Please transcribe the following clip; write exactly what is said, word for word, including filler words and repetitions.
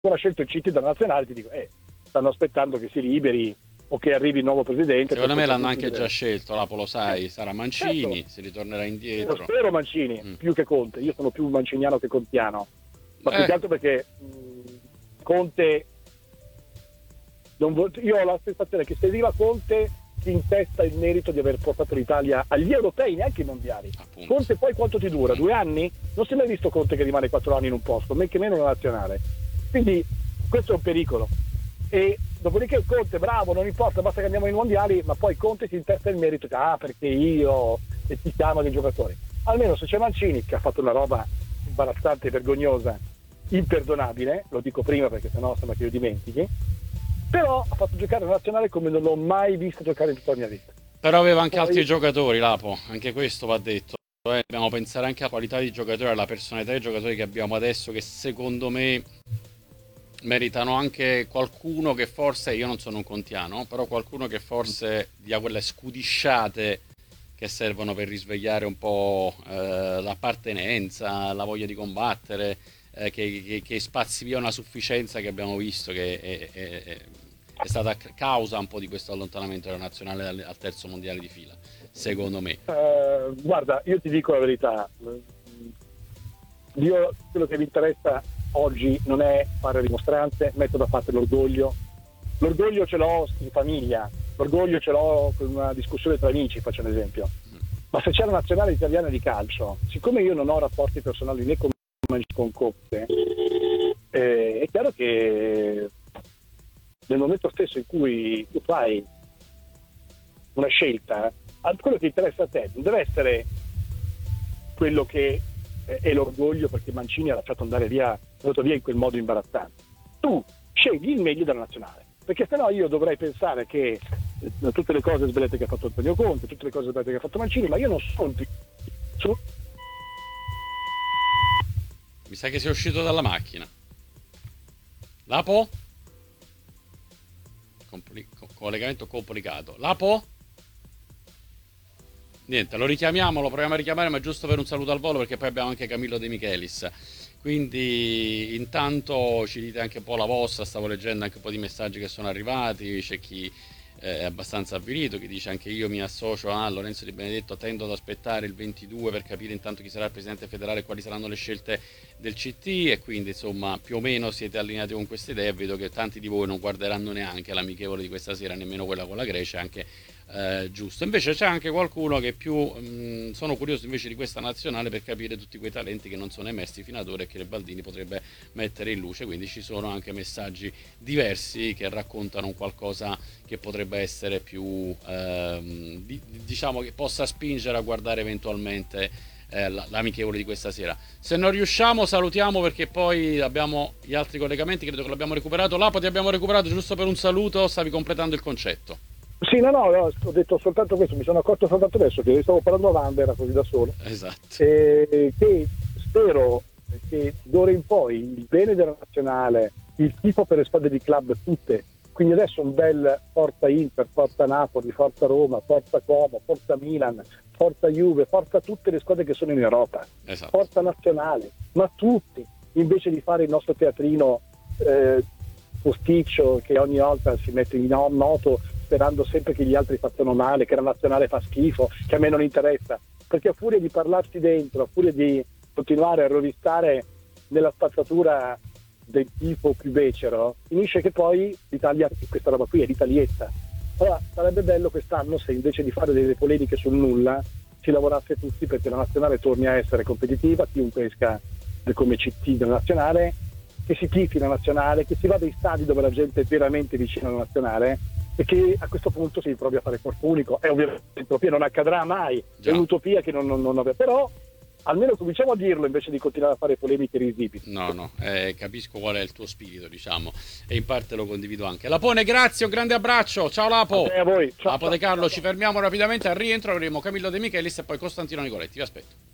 ancora scelto il C T della nazionale, ti dico, eh, stanno aspettando che si liberi o che arrivi il nuovo presidente. Secondo me l'hanno anche già scelto, Lapo, lo sai, sarà Mancini, certo. si ritornerà indietro. Io spero Mancini, mm. più che Conte, io sono più manciniano che contiano, ma eh. più che altro perché mh, Conte, non vo- io ho la sensazione che se arriva Conte si intesta il merito di aver portato l'Italia agli europei, neanche ai mondiali. Appunto. Conte poi quanto ti dura? Due anni? Non si è mai visto Conte che rimane quattro anni in un posto, men che meno una nazionale. Quindi questo è un pericolo. E dopodiché Conte, bravo, non importa, basta che andiamo ai mondiali, ma poi Conte si intesta il merito, ah perché io, e si chiama dei giocatori. Almeno se c'è Mancini, che ha fatto una roba imbarazzante, vergognosa, imperdonabile, lo dico prima perché sennò sembra che io dimentichi, però ha fatto giocare la nazionale come non l'ho mai visto giocare in tutta la mia vita. Però aveva anche Poi... altri giocatori, Lapo, anche questo va detto. Eh, dobbiamo pensare anche alla qualità di giocatori, alla personalità dei giocatori che abbiamo adesso, che secondo me meritano anche qualcuno che forse, io non sono un contiano, però qualcuno che forse dia quelle scudisciate che servono per risvegliare un po' eh, l'appartenenza, la voglia di combattere, eh, che, che, che spazi via una sufficienza che abbiamo visto che è, è, è, è stata causa un po' di questo allontanamento della nazionale al, al terzo mondiale di fila, secondo me. Uh, guarda, io ti dico la verità, io quello che mi interessa oggi non è fare dimostranze, metto da parte l'orgoglio. L'orgoglio ce l'ho in famiglia, l'orgoglio ce l'ho con una discussione tra amici, faccio un esempio. Ma se c'è la nazionale italiana di calcio, siccome io non ho rapporti personali né con con Conte, eh, è chiaro che nel momento stesso in cui tu fai una scelta, quello che interessa a te non deve essere quello che è l'orgoglio perché Mancini ha lasciato andare via, è andato via in quel modo imbarazzante. Tu scegli il meglio della nazionale, perché sennò io dovrei pensare che eh, tutte le cose sbagliate che ha fatto Antonio Conte, tutte le cose sbagliate che ha fatto Mancini, ma io non sono su... Mi sa che sei uscito dalla macchina. Lapo? Compli- collegamento complicato. Lapo? Niente, lo richiamiamo, lo proviamo a richiamare, ma giusto per un saluto al volo, perché poi abbiamo anche Camillo De Michelis. Quindi intanto ci dite anche un po' la vostra, stavo leggendo anche un po' di messaggi che sono arrivati, c'è chi eh, è abbastanza avvilito, chi dice anche io mi associo a Lorenzo Di Benedetto, tendo ad aspettare il ventidue per capire intanto chi sarà il presidente federale e quali saranno le scelte del C T, e quindi insomma più o meno siete allineati con queste idee. Vedo che tanti di voi non guarderanno neanche l'amichevole di questa sera, nemmeno quella con la Grecia, anche Eh, giusto. Invece c'è anche qualcuno che più mh, sono curioso invece di questa nazionale per capire tutti quei talenti che non sono emersi fino ad ora e che Baldini potrebbe mettere in luce, quindi ci sono anche messaggi diversi che raccontano qualcosa che potrebbe essere più ehm, di, diciamo che possa spingere a guardare eventualmente eh, l'amichevole di questa sera. Se non riusciamo salutiamo, perché poi abbiamo gli altri collegamenti, credo che l'abbiamo recuperato. Lapo, ti abbiamo recuperato giusto per un saluto, stavi completando il concetto. Sì, no, no, no, ho detto soltanto questo, mi sono accorto soltanto adesso che stavo parlando a Wanda, era così da solo. Esatto. E che spero che d'ora in poi il bene della nazionale, il tifo per le squadre di club tutte, quindi adesso un bel Forza Inter, Forza Napoli, Forza Roma, Forza Como, Forza Milan, Forza Juve, Forza tutte le squadre che sono in Europa, esatto. Forza Nazionale, ma tutti, invece di fare il nostro teatrino eh, posticcio che ogni volta si mette in moto sperando sempre che gli altri facciano male, che la nazionale fa schifo, che a me non interessa, perché a furia di parlarsi dentro, a furia di continuare a rovistare nella spazzatura del tifo più becero, finisce che poi l'Italia, questa roba qui è l'italietta. Allora sarebbe bello quest'anno se invece di fare delle polemiche sul nulla ci lavorasse tutti perché la nazionale torni a essere competitiva, chiunque esca come C T della nazionale, che si tifi la nazionale, che si vada in stadi dove la gente è veramente vicina alla nazionale e che a questo punto si provi a fare corpo unico. È ovviamente l'utopia non accadrà mai, Già. È un'utopia che non, non, non aveva, però almeno cominciamo a dirlo invece di continuare a fare polemiche risibili. No, no, eh, capisco qual è il tuo spirito, diciamo, e in parte lo condivido anche. Lapone, grazie, un grande abbraccio, ciao Lapo. A, a voi. Ciao, Lapo ciao, De Carlo, ciao. ci fermiamo rapidamente, al rientro avremo Camillo De Michelis e poi Costantino Nicoletti, vi aspetto.